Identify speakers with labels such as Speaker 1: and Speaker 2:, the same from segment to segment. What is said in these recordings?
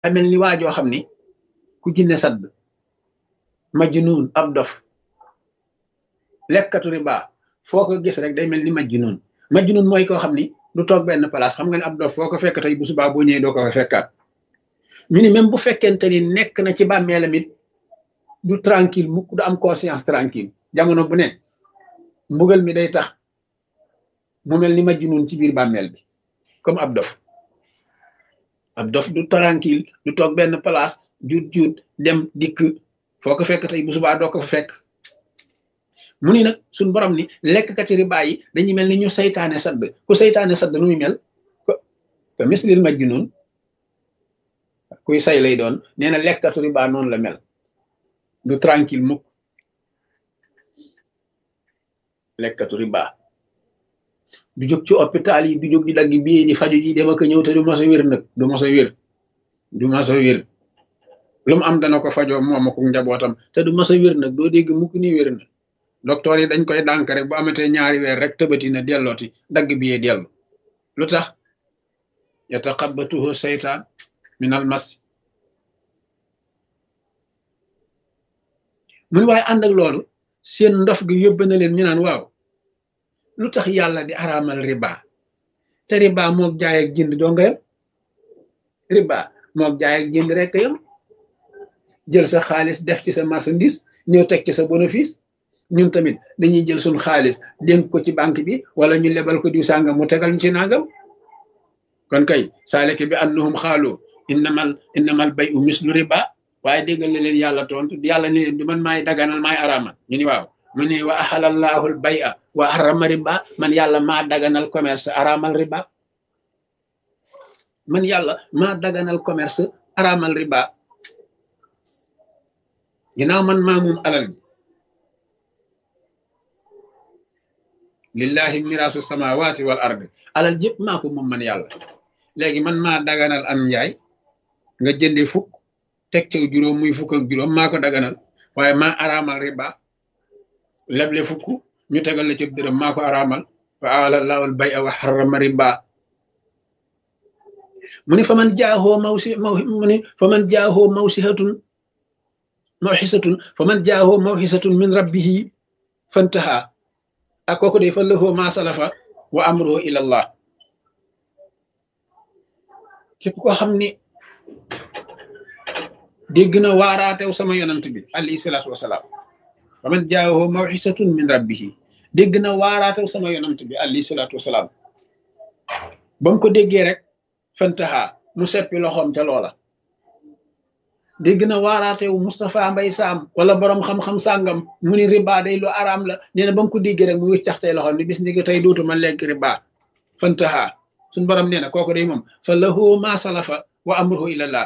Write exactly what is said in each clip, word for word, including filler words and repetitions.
Speaker 1: mel ni waajoo xam ni ku jinne sadd majnuun ab dof lekkatu riba foo ko gis rek day mel ni majnuun majnuun mooy koo xam ni du toog benn place xam nga ne ab dof foo ko fekk tey bu subaa boo ñëwee doo ko fa fekkaat ñu ni même bu fekkente ni nekk na ci bàmmeelam it du tranquille mukk du am conscience tranquille jamono bu ne mbugal mi day tax mu mel ni majnuun ci biir bàmmeel bi comme ab dof ab dof du tranquille du toog benn place juut juut dem dikk foo ko fekk tey bu subaa doo ko fa fekk mu ni nag suñ borom ni lekkkati riba yi dañuy mel ni ñu saytaane sadd ku saytaane sadd nu muy mel ko ko mislil majnuun kuy say lay doon nee na lekkatu riba noonu la mel du tranquille mukk lekkatu riba du jóg ci hôpital yi du jóg di dagg bii di faju ji dem ak ñëw te du mos a wér nag du mos a wér du mos a wér lu mu am dana ko fajoo moom ak njabootam te du mos a wér nag doo dégg mukk ni wér na docteur yi dañ koy dànk rek bu amatee ñaari weer rek tëbati na dellooti dagg bii dellu lu tax yataqabbatuhu seytaan min al mas mun waaye ànd ak loolu seen ndof gi yóbbe na leen ñu naan waaw lu tax yàlla di araamal riba te riba moog jaay ak jënd doo nga yam riba moog jaay ak jënd rek yam jël sa xaalis def ci sa marchandise ñëw teg ci sa bénéfice ñun tamit dañuy jël suñ xaalis dénk ko ci banque bi wala ñu lebal ko diw sàngam mu tegal ñu ci nangam kon kay saaleke bi annahum xaalu innamal innamal bay u mislu riba waaye déggal na leen yàlla tontu yàlla ne leen du man maay daganal maay araamal ñu ni waaw mu ne wa ahalallahu al bay a wa harrama riba man yàlla maa daganal commerce araamal riba man yàlla maa daganal commerce araamal riba ginnaaw man maa moom alal bi lillahi mirasu samawati wal ardi alal jëpp maa ko moom man yàlla léegi man maa daganal am njaay nga jënde fukk teg ca juróom muy fukk ak juróom maa ko daganal waaye maa araamal riba leble fukk ñu tegal la ci dërëm maa ko araamal wa alallahu al bay a wa harrama riba mu ni fa man jaahoo mawsi mu ni fa man jaahoo mawsihatun mawxisatun fa man jaahoo mawxisatun min rabbihi fantaha ak kooku de fa lahu ma salafa wa amruhu ila allah képp koo xam ni dégg na waaraatew sama yonant bi alayhi salaatu wasalaam fa man jaahoo mawxisatun min rabbihi dégg na waaraatew sama yonant bi alayhi salaatu wasalaam ba mu ko déggee rek fantaha mu seppi loxoom ca loola dégg na waaraatewu Moustapha Mbay Saam wala borom xam-xam sàngam mu ni riba day lu araam la nee na ba mu ko déggee rek mu wëccaxtey loxoom ni bis ni ko tey dootu ma lekk riba fantaha suñ borom nee na kooku day moom fa lahu ma salafa wa amruhu ilallah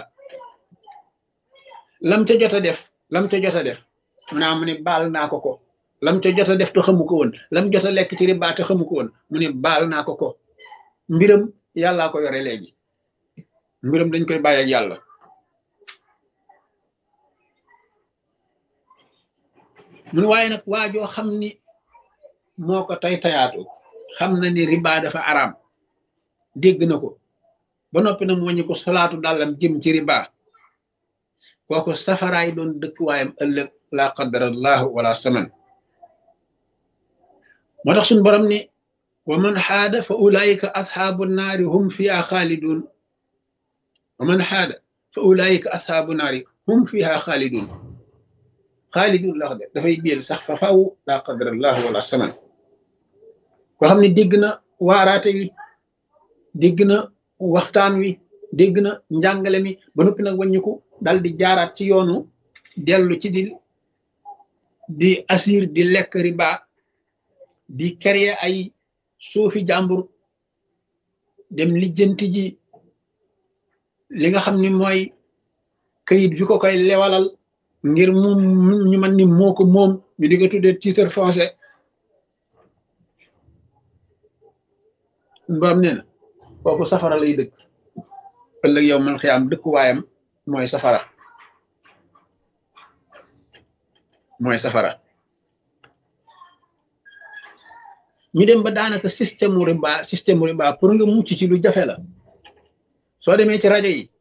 Speaker 1: lam ca jot a def lam ca jot a def mu naa mu ne baal naa ko ko lam ca jot a def te xamu ko woon lam jot a lekk ci riba te xamu ko woon mu ne baal naa ko ko mbiram yàllaa ko yore léegi mbiram dañ koy bàyyi ak yàlla mun waaye nag waajoo xam ni moo ko tay tayaatu xam na ni riba dafa araam dégg na ko ba noppi na mu wàññi ko solaatu dàllam jëm ci riba kooku safaraay doon dëkkuwaayam ëllëg laa qadarallahu wala saman moo tax suñ borom ni wa man xaada fa ulaayika ashaabu naari hum fiha xaalidun wa man xaada fa ulaayika ashaabu naari hum fiha xaalidun xaalidun la wax de dafay biel sax fa faw laa qadarallahu wala saman koo xam ne dégg na waaraate wi dégg na waxtaan wi dégg na njàngale mi ba noppi nag wàññiku dal di jaaraat ci yoonu dellu ci di di asir di lekk riba di créer ay suufi jàmbur dem lijjanti ji li nga xam ni mooy këyit bi ko koy lewalal ngir mu ñu man ni moo ko moom ñu di ko tuddee titre foncier borom nee na kooku safara lay dëkk ëllëg yow man xiyaam dëkkuwaayam mooy safara mooy safara ñu dem ba daanaka système riba système riba pour nga mucc ci lu jafe la soo demee ci rajo yi